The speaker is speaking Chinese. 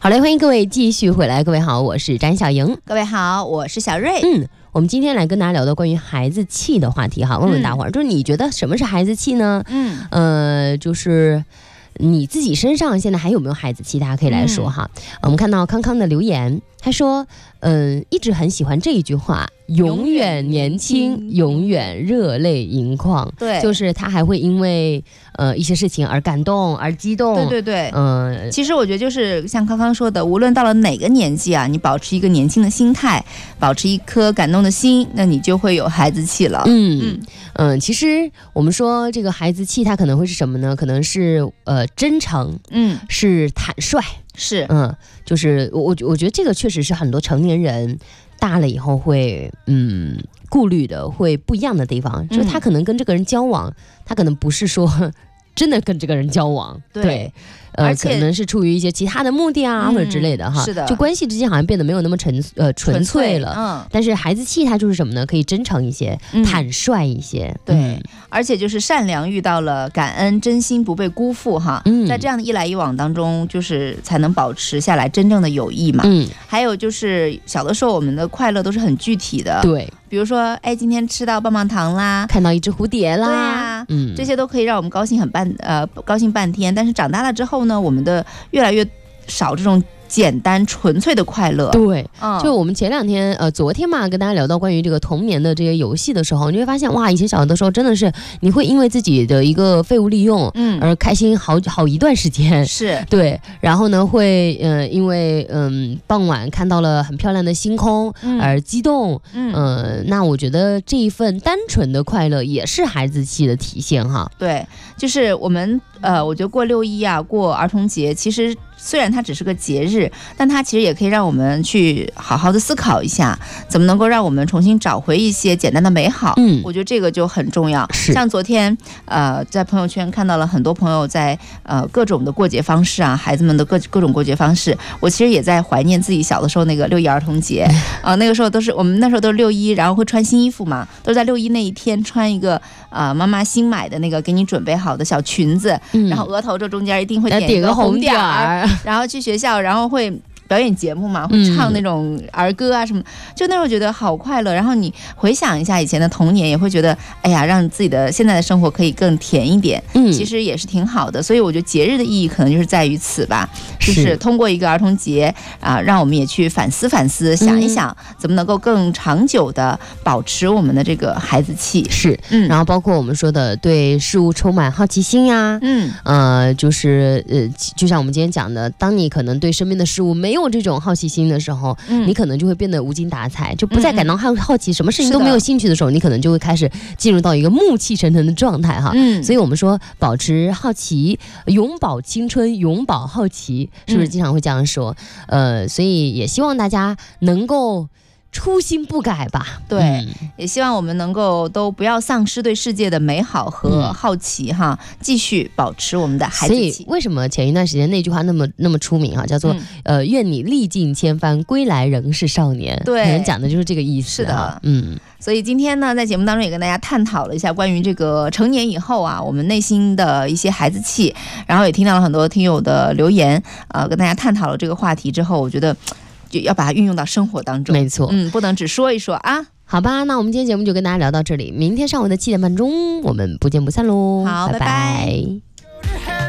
好嘞，欢迎各位继续回来。各位好，我是展小莹。 各位好，我是小瑞。 我们今天来跟大家聊到关于孩子气的话题哈，问问大伙儿，就是你觉得什么是孩子气呢？就是你自己身上现在还有没有孩子气？大家可以来说哈。我们看到康康的留言，他说，一直很喜欢这一句话。永远年轻，永远热泪盈眶。 对， 就是他还会因为一些事情而感动，而激动。 对，其实我觉得就是像康康说的，无论到了哪个年纪啊，你保持一个年轻的心态，保持一颗感动的心，那你就会有孩子气了。 其实我们说这个孩子气，它可能会是什么呢？可能是真诚，是坦率， 是， 就是我觉得这个确实是很多成年人大了以后会顾虑的，会不一样的地方，就是他可能跟这个人交往，他可能不是说真的跟这个人交往，对。 而且可能是出于一些其他的目的啊，或者之类的哈， 是的， 就关系之间好像变得没有那么纯粹了。但是孩子气它就是什么呢？可以真诚一些，坦率一些， 对，而且就是善良遇到了感恩，真心不被辜负哈。在这样的一来一往当中，就是才能保持下来真正的友谊嘛。还有就是小的时候我们的快乐都是很具体的， 对， 比如说今天吃到棒棒糖啦， 看到一只蝴蝶啦， 对啊，这些都可以让我们高兴高兴半天。但是长大了之后呢，我们的越来越少这种简单纯粹的快乐。 对，就我们前两天昨天嘛，跟大家聊到关于这个童年的这些游戏的时候，你会发现哇，以前小的时候真的是你会因为自己的一个废物利用而开心好一段时间， 是， 对，然后呢会因为傍晚看到了很漂亮的星空而激动，那我觉得这一份单纯的快乐也是孩子气的体现哈。 对，就是我们我觉得过6·1啊，过儿童节，其实虽然它只是个节日，但它其实也可以让我们去好好的思考一下，怎么能够让我们重新找回一些简单的美好。我觉得这个就很重要。像昨天在朋友圈看到了很多朋友在各种的过节方式啊，孩子们的各种过节方式，我其实也在怀念自己小的时候那个6·1儿童节那个时候我们那时候都是6·1，然后会穿新衣服嘛，都是在6·1那一天穿一个妈妈新买的那个给你准备好的小裙子，然后额头这中间一定会点一个红点儿，然后去学校，然后会表演节目嘛，会唱那种儿歌啊什么，就那时候觉得好快乐。然后你回想一下以前的童年，也会觉得哎呀，让自己的现在的生活可以更甜一点，其实也是挺好的。所以我觉得节日的意义可能就是在于此吧，就是通过一个儿童节让我们也去反思反思，想一想怎么能够更长久的保持我们的这个孩子气。 是，然后包括我们说的对事物充满好奇心呀，就是就像我们今天讲的，当你可能对身边的事物没有这种好奇心的时候，你可能就会变得无精打采，就不再感到好奇，什么事情都没有兴趣的时候，你可能就会开始进入到一个暮气沉沉的状态哈。所以我们说保持好奇，永葆青春，永葆好奇，是不是经常会这样说？所以也希望大家能够初心不改吧。 对，也希望我们能够都不要丧失对世界的美好和好奇哈，继续保持我们的孩子气。 所以为什么前一段时间那句话那么出名哈，叫做愿你历尽千帆，归来仍是少年。对，可能讲的就是这个意思。 是的，所以今天呢，在节目当中也跟大家探讨了一下关于这个成年以后啊，我们内心的一些孩子气，然后也听到了很多听友的留言，跟大家探讨了这个话题之后，我觉得就要把它运用到生活当中。 没错， 不能只说一说啊。 好吧，那我们今天节目就跟大家聊到这里，明天上午的7点半钟，我们不见不散喽。 好，拜拜。